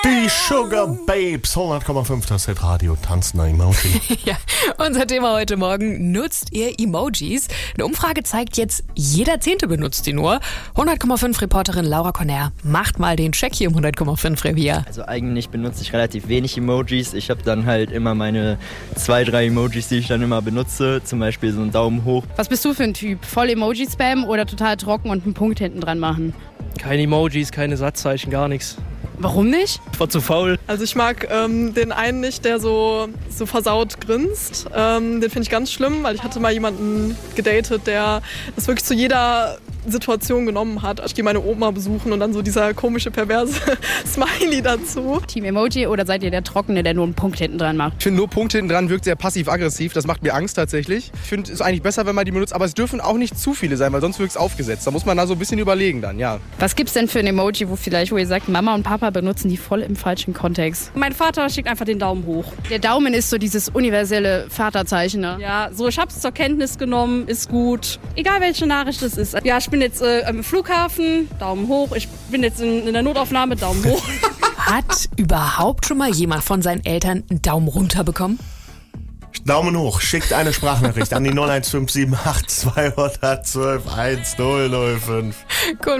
Die Sugar Babes, 100,5, das ist Radio tanzender Emoji. Ja, unser Thema heute Morgen, nutzt ihr Emojis? Eine Umfrage zeigt jetzt, jeder Zehnte benutzt die nur. 100,5 Reporterin Laura Conner macht mal den Check hier im 100,5 Revier. Also eigentlich benutze ich relativ wenig Emojis. Ich habe dann halt immer meine 2, 3 Emojis, die ich dann immer benutze. Zum Beispiel so einen Daumen hoch. Was bist du für ein Typ? Voll Emoji-Spam oder total trocken und einen Punkt hinten dran machen? Keine Emojis, keine Satzzeichen, gar nichts. Warum nicht? Ich war zu faul. Also ich mag den einen nicht, der so versaut grinst. Den finde ich ganz schlimm, weil ich hatte mal jemanden gedatet, der das wirklich zu jeder Situation genommen hat. Ich gehe meine Oma besuchen und dann so dieser komische, perverse Smiley dazu. Team Emoji oder seid ihr der Trockene, der nur einen Punkt hinten dran macht? Ich finde, nur Punkt hinten dran wirkt sehr passiv-aggressiv. Das macht mir Angst tatsächlich. Ich finde, es ist eigentlich besser, wenn man die benutzt. Aber es dürfen auch nicht zu viele sein, weil sonst wirkt es aufgesetzt. Da muss man da so ein bisschen überlegen dann, ja. Was gibt's denn für ein Emoji, wo ihr sagt, Mama und Papa benutzen die voll im falschen Kontext? Mein Vater schickt einfach den Daumen hoch. Der Daumen ist so dieses universelle Vaterzeichen, ne? Ja, so ich hab's zur Kenntnis genommen, ist gut. Egal welche Nachricht es ist. Ja, ich bin jetzt am Flughafen, Daumen hoch. Ich bin jetzt in der Notaufnahme, Daumen hoch. Hat überhaupt schon mal jemand von seinen Eltern einen Daumen runter bekommen? Daumen hoch, schickt eine Sprachnachricht an die 01578 212 1005. Cool.